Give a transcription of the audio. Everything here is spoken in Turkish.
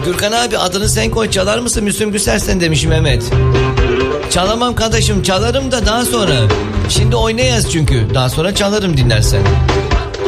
Gürkan abi adını sen koy, çalar mısın Müslüm Gürses'ten demiş Mehmet. Çalamam kardeşim, çalarım da daha sonra. Şimdi oynayaz çünkü. Daha sonra çalarım dinlersen.